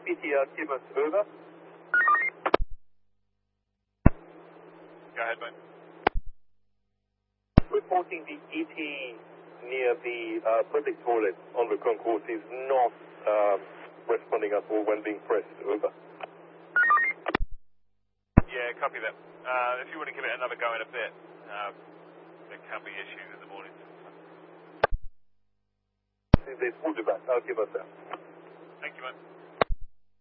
PTR, give us over. Go ahead, mate. Reporting the ET near the public toilet on the concourse is not responding at all when being pressed. Over. Yeah, copy that. If you want to give it another go in a bit, there can be issues in the morning. We'll do that. I'll give us that. Thank you, mate.